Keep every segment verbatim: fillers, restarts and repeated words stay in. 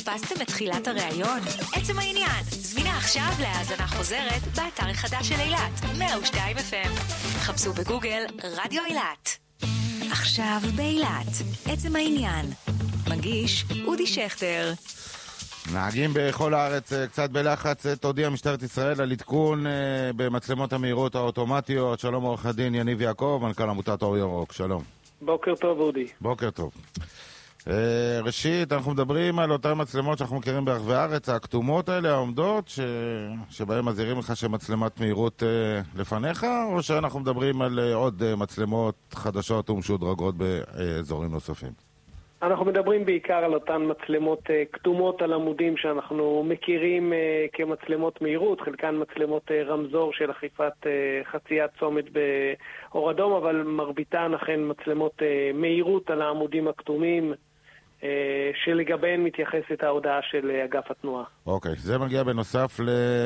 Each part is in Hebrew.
פספסתם את תחילת הראיון? עצם העניין, זמינה עכשיו להאזנה חוזרת באתר החדש של אילת, מאה ושתיים אף אם. חפשו בגוגל רדיו אילת. עכשיו באילת, עצם העניין. מגיש אודי שכטר. נהגים בכל הארץ קצת בלחץ, תודיע משטרת ישראל על עדכון במצלמות המהירות האוטומטיות. שלום עורך הדין יניב יעקב, מנכ"ל עמותת אור ירוק, שלום. בוקר טוב אודי. בוקר טוב. ראשית, אנחנו מדברים על אותן מצלמות שאנחנו מכירים ברחבי הארץ, הכתומות האלה, העומדות, ש... שבהם מזהירים לך שמצלמת מהירות לפניך, או שאנחנו מדברים על עוד מצלמות חדשות ומשודרגות באזורים נוספים? אנחנו מדברים בעיקר על אותן מצלמות כתומות על עמודים שאנחנו מכירים כמצלמות מהירות, חלקן מצלמות רמזור של אכיפת חציית צומת באור אדום, אבל מרביתן אכן מצלמות מהירות על העמודים הכתומים, שלגביהן מתייחסת ההודעה של אגף התנועה. אוקיי, זה מגיע בנוסף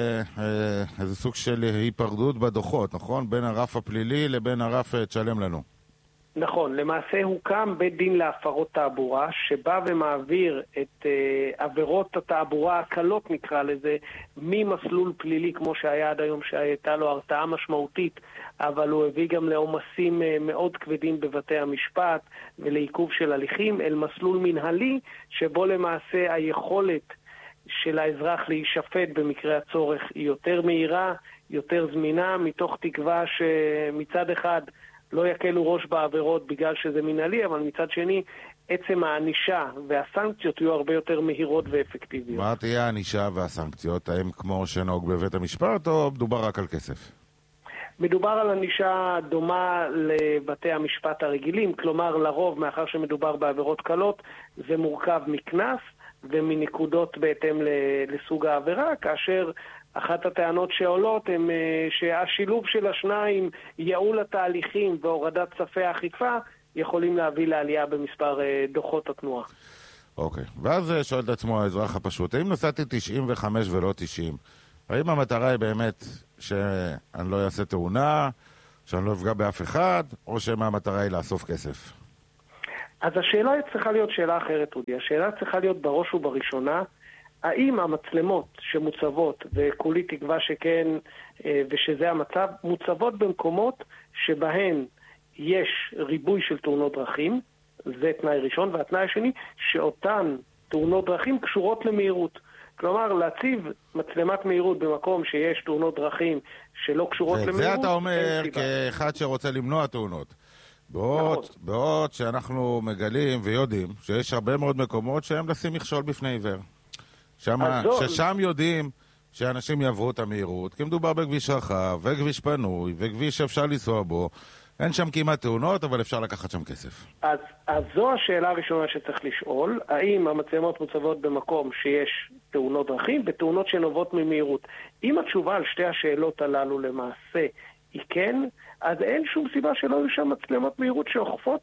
לאיזה סוג של היפרדות בדוחות, נכון? בין הרף הפלילי לבין הרף תשלם לנו. נכון, למעשה הוקם בית דין להפרות תעבורה, שבא ומעביר את uh, עבירות התעבורה הקלות, נקרא לזה, ממסלול פלילי כמו שהיה עד היום, שהייתה לו הרתעה משמעותית, אבל הוא הביא גם לעומסים uh, מאוד כבדים בבתי המשפט ולעיכוב של הליכים, אל מסלול מנהלי, שבו למעשה היכולת של האזרח להישפט במקרה הצורך היא יותר מהירה, יותר זמינה, מתוך תקווה שמצד אחד לא יקלו ראש בעבירות בגלל שזה מנהלי, אבל מצד שני, עצם הענישה והסנקציות יהיו הרבה יותר מהירות ואפקטיביות. מה תהיה הענישה והסנקציות? האם כמו שנהוג בבית המשפט, או מדובר רק על כסף? מדובר על ענישה דומה לבתי המשפט הרגילים, כלומר לרוב, מאחר שמדובר בעבירות קלות, זה מורכב מכנס ומנקודות בהתאם לסוג העבירה, כאשר אחת הטענות שעולות הם שהשילוב של השניים, ייעול התהליכים והורדת ספי האכיפה, יכולים להביא לעלייה במספר דוחות התנועה. אוקיי, ואז שואל את עצמו האזרח הפשוט, האם נסעתי תשעים וחמש ולא תשעים? האם המטרה היא באמת שאני לא אעשה תאונה, שאני לא אפגע באף אחד, או שמה המטרה היא לאסוף כסף? אז השאלה צריכה להיות שאלה אחרת, אודי. השאלה צריכה להיות בראש ובראשונה, האם המצלמות שמוצבות, וכולי תקווה שכן ושזה המצב, מוצבות במקומות שבהן יש ריבוי של תאונות דרכים, זה תנאי ראשון, והתנאי השני, שאותן תאונות דרכים קשורות למהירות. כלומר, להציב מצלמת מהירות במקום שיש תאונות דרכים שלא קשורות למהירות. זה אתה אומר כאחד שרוצה למנוע תאונות. בעוד, בעוד שאנחנו מגלים ויודעים שיש הרבה מאוד מקומות שהם לשים מכשול בפני עיוור. שמה, ששם יודעים שאנשים יעברו את המהירות, כי מדובר בכביש רחב, וכביש פנוי, וכביש שאפשר לנסוע בו. אין שם כמעט תאונות, אבל אפשר לקחת שם כסף. אז, אז זו השאלה הראשונה שצריך לשאול, האם המצלמות מוצבות במקום שיש תאונות דרכים, בתאונות שנובעות ממהירות. אם התשובה על שתי השאלות הללו למעשה היא כן, אז אין שום סיבה שלא יהיו שם מצלמות מהירות שאוכפות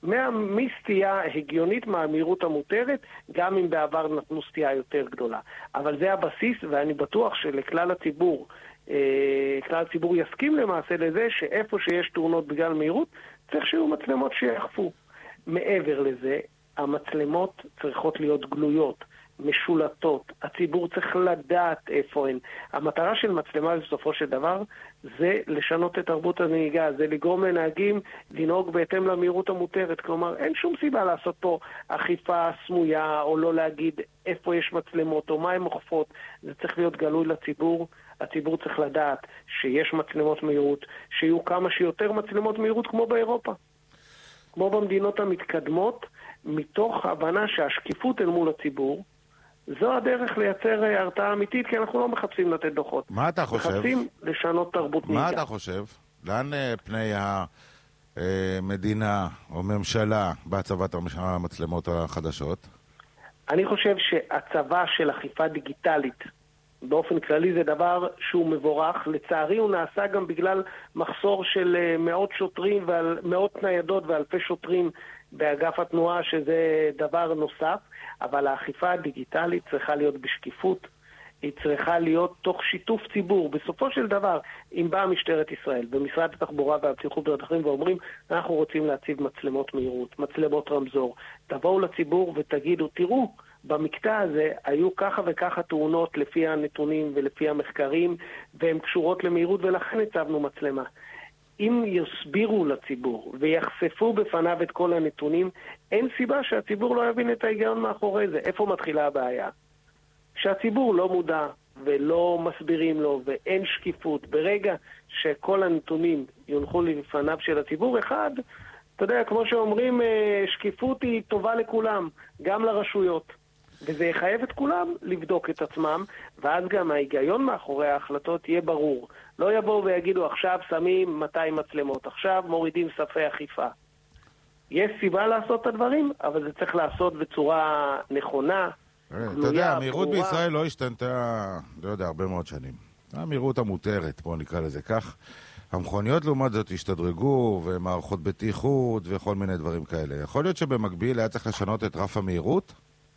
מסטייה הגיונית מהמהירות המותרת, גם אם בעבר נתנו סטייה יותר גדולה. אבל זה הבסיס, ואני בטוח שלכלל הציבור, אה, כלל הציבור יסכים למעשה לזה שאיפה שיש תאונות בגלל מהירות, צריך שיהיו מצלמות שיאכפו. מעבר לזה, המצלמות צריכות להיות גלויות, משולטות, הציבור צריך לדעת איפה הן. המטרה של מצלמה בסופו של דבר זה לשנות את תרבות הנהיגה, זה לגרום לנהגים לנהוג בהתאם למהירות המותרת. כלומר, אין שום סיבה לעשות פה אכיפה סמויה או לא להגיד איפה יש מצלמות או מה הן אוכפות. זה צריך להיות גלוי לציבור. הציבור צריך לדעת שיש מצלמות מהירות, שיהיו כמה שיותר מצלמות מהירות כמו באירופה, כמו במדינות המתקדמות, מתוך הבנה שהשקיפות אל מול הציבור זו הדרך לייצר הרתעה אמיתית, כי אנחנו לא מחפשים לתת דוחות. מה אתה חושב? מחפשים לשנות תרבות נהיגה. מה אתה חושב? לאן פני המדינה או ממשלה בהצבת המצלמות החדשות? אני חושב שהצבה של אכיפה דיגיטלית באופן כללי זה דבר שהוא מבורך. לצערי הוא נעשה גם בגלל מחסור של מאות שוטרים ומאות ניידות ואלפי שוטרים באגף התנועה, שזה דבר נוסף. אבל האכיפה הדיגיטלית צריכה להיות בשקיפות, היא צריכה להיות תוך שיתוף ציבור. בסופו של דבר, אם באה משטרת ישראל במשרד התחבורה והבטיחות בדרכים ואומרים, אנחנו רוצים להציב מצלמות מהירות, מצלמות רמזור, תבואו לציבור ותגידו, תראו, במקטע הזה היו ככה וככה תאונות לפי הנתונים ולפי המחקרים, והן קשורות למהירות ולכן הצבנו מצלמה. אם יסבירו לציבור ויחשפו בפניו את כל הנתונים, אין סיבה שהציבור לא יבין את ההיגיון מאחורי זה. איפה מתחילה הבעיה? שהציבור לא מודע ולא מסבירים לו ואין שקיפות. ברגע שכל הנתונים יונחו לפניו של הציבור, אחד, אתה יודע, כמו שאומרים, שקיפות היא טובה לכולם, גם לרשויות. וזה יחייב את כולם לבדוק את עצמם, ואז גם ההיגיון מאחורי ההחלטות יהיה ברור. לא יבואו ויגידו, עכשיו שמים מאתיים מצלמות, עכשיו מורידים ספי אכיפה. יש סיבה לעשות את הדברים, אבל זה צריך לעשות בצורה נכונה, גלויה, אתה יודע, המהירות ברורה. בישראל לא השתנתה, לא יודע, הרבה מאוד שנים. המהירות המותרת, בואו נקרא לזה כך. המכוניות לעומת זאת השתדרגו, ומערכות בטיחות, וכל מיני דברים כאלה. יכול להיות שבמקביל היה צריך לשנות את רף המהירות?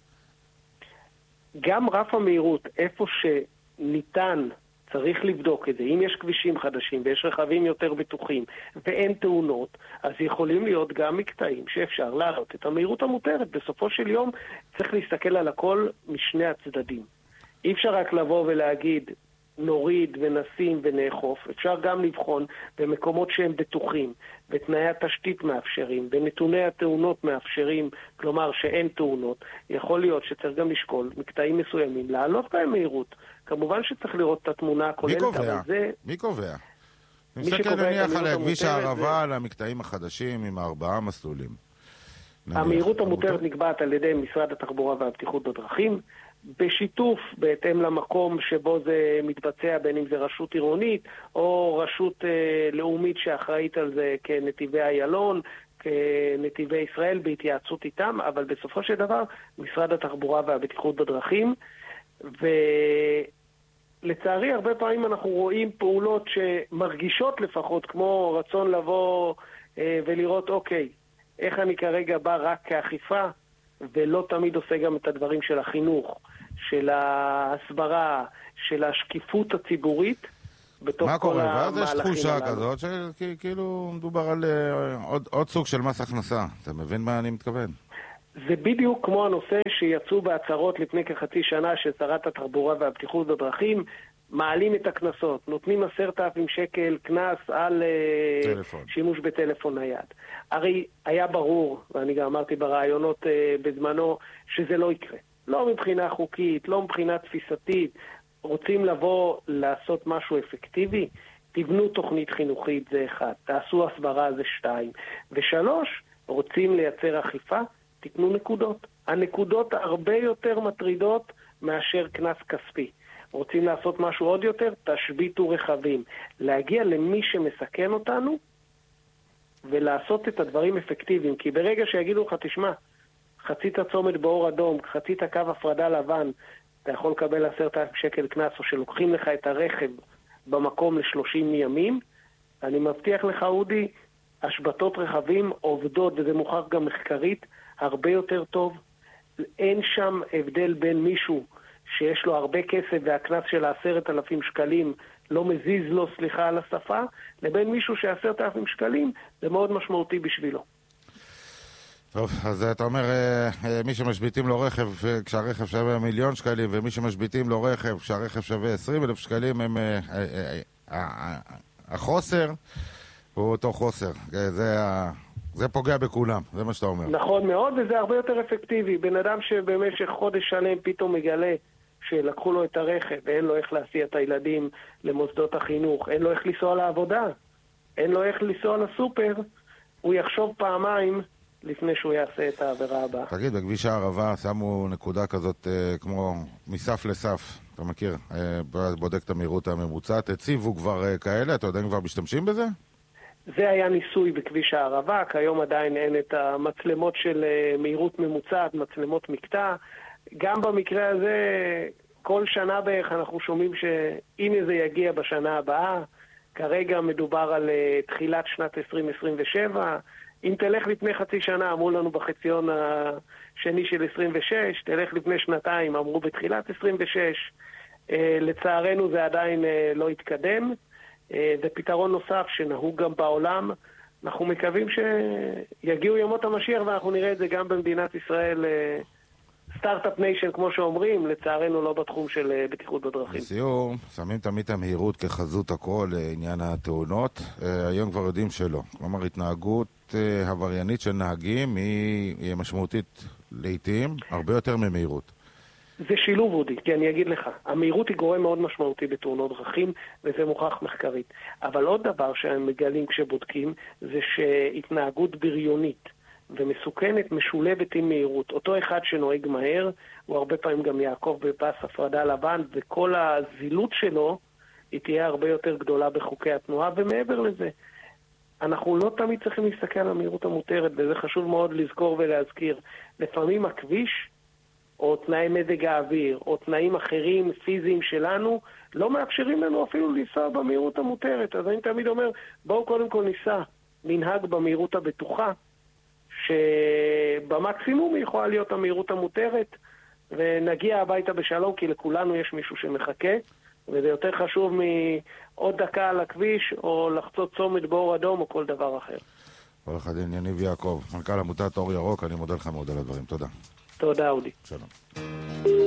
גם רף המהירות, איפה שניתן, צריך לבדוק את זה. אם יש כבישים חדשים ויש רכבים יותר בטוחים ואין תאונות, אז יכולים להיות גם מקטעים שאפשר להעלות את המהירות המותרת. בסופו של יום צריך להסתכל על הכל משני הצדדים. אי אפשר רק לבוא ולהגיד נוריד ונשים ונאכוף. אפשר גם לבחון במקומות שהם בטוחים, ותנאי התשתית מאפשרים, ונתוני התאונות מאפשרים, כלומר שאין תאונות. יכול להיות שצריך גם לשקול מקטעים מסוימים, לעלות בהם מהירות. כמובן שצריך לראות את התמונה הכוללת. מי קובע? אבל זה... מי קובע? מי נסתכל נניח על הכביש הערבה, זה... על המקטעים החדשים עם ארבעה מסלולים. המהירות המותרת נקבעת על ידי משרד התחבורה והבטיחות בדרכים, בשיתוף בהתאם למקום שבו זה מתבצע, בין אם זה רשות עירונית או רשות אה, לאומית שאחראית על זה כנתיבי איילון, כנתיבי ישראל, בהתייעצות איתם, אבל בסופו של דבר משרד התחבורה והבטיחות בדרכים. ולצערי הרבה פעמים אנחנו רואים פעולות שמרגישות לפחות כמו רצון לבוא אה, ולראות אוקיי, איך אני כרגע בא רק כאכיפה, ולא תמיד עושה גם את הדברים של החינוך, של ההסברה, של השקיפות הציבורית, בתוך מה כל קורה? המהלכים ואז יש תחושה הללו. כזאת שכאילו מדובר על uh, עוד, עוד סוג של מס הכנסה. אתה מבין מה אני מתכוון? זה בדיוק כמו הנושא שיצאו בהצהרות לפני כחצי שנה של שרת התחבורה והבטיחות בדרכים, מעלים את הכנסות, נותנים עשרת אלפים שקל כנס על טלפון. שימוש בטלפון נייד. הרי היה ברור, ואני גם אמרתי ברעיונות בזמנו, שזה לא יקרה. לא מבחינה חוקית, לא מבחינה תפיסתית. רוצים לבוא לעשות משהו אפקטיבי? תבנו תוכנית חינוכית, זה אחד. תעשו הסברה, זה שתיים. ושלוש, רוצים לייצר אכיפה? תתנו נקודות. הנקודות הרבה יותר מטרידות מאשר כנס כספי. רוצים לעשות משהו עוד יותר? תשביתו רכבים. להגיע למי שמסכן אותנו ולעשות את הדברים אפקטיביים. כי ברגע שיגידו לך, תשמע, חצית הצומת באור אדום, חצית הקו הפרדה לבן, אתה יכול לקבל עשרת אלפים שקל כנס, או שלוקחים לך את הרכב במקום לשלושים ימים. אני מבטיח לך, אודי, השבתות רכבים עובדות, וזה מוכח גם מחקרית, הרבה יותר טוב. אין שם הבדל בין מישהו שיש לו הרבה כסף והכנס של עשרת אלפים שקלים לא מזיז לו, סליחה על השפה, לבין מישהו שעשרת אלפים שקלים זה מאוד משמעותי בשבילו. טוב, אז אתה אומר, מי שמשביתים לו רכב כשהרכב שווה מיליון שקלים, ומי שמשביתים לו רכב כשהרכב שווה עשרים אלף שקלים, הם, החוסר הוא אותו חוסר. זה, זה פוגע בכולם, זה מה שאתה אומר. נכון מאוד, וזה הרבה יותר אפקטיבי. בן אדם שבמשך חודש שלם פתאום מגלה שלקחו לו את הרכב, ואין לו איך להסיע את הילדים למוסדות החינוך, אין לו איך לנסוע לעבודה, אין לו איך לנסוע לסופר, הוא יחשוב פעמיים לפני שהוא יעשה את העבירה הבאה. תגיד, בכביש הערבה שמו נקודה כזאת אה, כמו מסף לסף, אתה מכיר? אה, בודק את המהירות הממוצעת, הציבו כבר אה, כאלה, אתה יודע אם כבר משתמשים בזה? זה היה ניסוי בכביש הערבה, כיום עדיין אין את המצלמות של אה, מהירות ממוצעת, מצלמות מקטע. גם במקרה הזה, כל שנה בערך אנחנו שומעים שאם זה יגיע בשנה הבאה, כרגע מדובר על uh, תחילת שנת עשרים עשרים ושבע, אם תלך לפני חצי שנה, אמרו לנו בחציון השני של עשרים ושש, תלך לפני שנתיים, אמרו בתחילת עשרים ושש, uh, לצערנו זה עדיין uh, לא התקדם, uh, זה פתרון נוסף שנהוג גם בעולם, אנחנו מקווים שיגיעו ימות המשיח ואנחנו נראה את זה גם במדינת ישראל, uh, סטארט-אפ ניישן, כמו שאומרים, לצערנו לא בתחום של בטיחות בדרכים. לסיום, שמים תמיד את המהירות כחזות הכל לעניין התאונות. היום כבר יודעים שלא. כלומר, התנהגות עבריינית של נהגים היא משמעותית לעתים, הרבה יותר ממהירות. זה שילוב, אודי, כי אני אגיד לך, המהירות היא גורם מאוד משמעותי בתאונות דרכים, וזה מוכח מחקרית. אבל עוד דבר שהם מגלים כשבודקים, זה שהתנהגות בריונית ומסוכנת משולבת עם מהירות. אותו אחד שנוהג מהר, הוא הרבה פעמים גם יעקב בפס הפרדה לבן, וכל הזילות שלו היא תהיה הרבה יותר גדולה בחוקי התנועה, ומעבר לזה, אנחנו לא תמיד צריכים להסתכל על המהירות המותרת, וזה חשוב מאוד לזכור ולהזכיר. לפעמים הכביש, או תנאי מזג האוויר, או תנאים אחרים פיזיים שלנו, לא מאפשרים לנו אפילו לנסוע במהירות המותרת. אז אני תמיד אומר, בואו קודם כל ניסע, ננהג במהירות הבטוחה, שבמקסימום היא יכולה להיות המהירות המותרת, ונגיע הביתה בשלום, כי לכולנו יש מישהו שמחכה, וזה יותר חשוב מעוד דקה על הכביש, או לחצות צומת באור אדום, או כל דבר אחר. עורך הדין יניב יעקב, מנכ"ל עמותת אור ירוק, אני מודה לך מאוד על הדברים. תודה. תודה, אודי. שלום.